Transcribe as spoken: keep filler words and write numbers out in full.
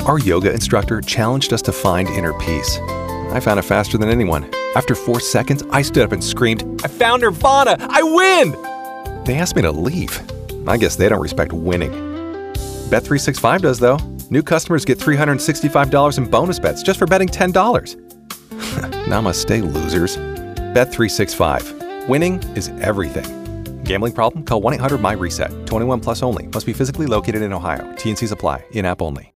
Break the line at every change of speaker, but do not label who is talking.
Our yoga instructor challenged us to find inner peace. I found it faster than anyone. After four seconds, I stood up and screamed, "I found Nirvana! I win!" They asked me to leave. I guess they don't respect winning. Bet three sixty-five does, though. New customers get three hundred sixty-five dollars in bonus bets just for betting ten dollars. Namaste, losers. Bet three sixty-five. Winning is everything. Gambling problem? Call one eight hundred M Y RESET. twenty-one plus only. Must be physically located in Ohio. T and Cs apply. In-app only.